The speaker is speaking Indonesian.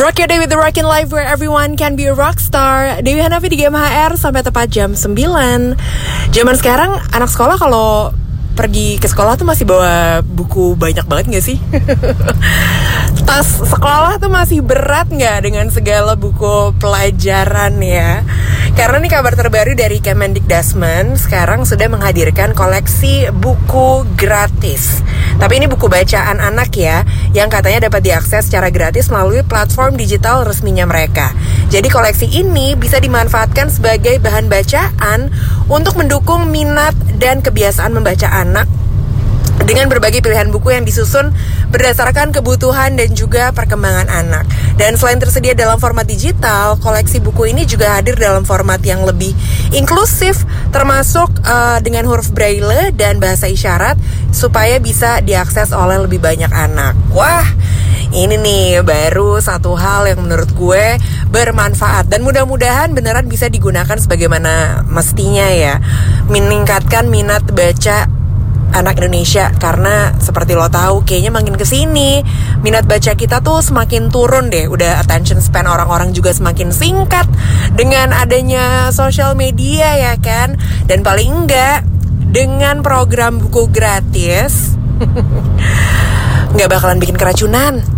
Rock your day with the Rockin' Life where everyone can be a rockstar. Dewi Hanafi di GMHR sampai tepat jam 9. Zaman sekarang anak sekolah kalau pergi ke sekolah tuh masih bawa buku banyak banget gak sih? Tas sekolah tuh masih berat gak dengan segala buku pelajaran ya? Karena nih kabar terbaru dari Kemendikbudrismen sekarang sudah menghadirkan koleksi buku gratis. Tapi ini buku bacaan anak ya, yang katanya dapat diakses secara gratis melalui platform digital resminya mereka. Jadi koleksi ini bisa dimanfaatkan sebagai bahan bacaan untuk mendukung minat dan kebiasaan membaca anak dengan berbagai pilihan buku yang disusun berdasarkan kebutuhan dan juga perkembangan anak. Dan selain tersedia dalam format digital, koleksi buku ini juga hadir dalam format yang lebih inklusif, termasuk dengan huruf braille dan bahasa isyarat supaya bisa diakses oleh lebih banyak anak. Wah, ini nih baru satu hal yang menurut gue bermanfaat dan mudah-mudahan beneran bisa digunakan sebagaimana mestinya ya, meningkatkan minat baca anak Indonesia. Karena seperti lo tahu, kayaknya makin kesini minat baca kita tuh semakin turun deh. Udah attention span orang-orang juga semakin singkat dengan adanya sosial media ya kan. Dan paling enggak dengan program buku gratis nggak bakalan bikin keracunan.